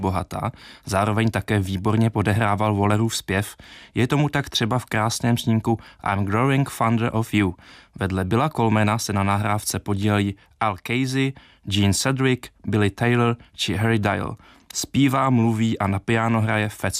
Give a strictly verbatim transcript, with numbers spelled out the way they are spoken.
bohatá, zároveň také výborně podehrával Wallerův zpěv. Je tomu tak třeba v krásném snímku I'm Growing Fonder of You. Vedle Billa Colemana se na nahrávce podílí Al Casey, Gene Cedric, Billy Taylor či Harry Dial. Zpívá, mluví a na piano hraje Fats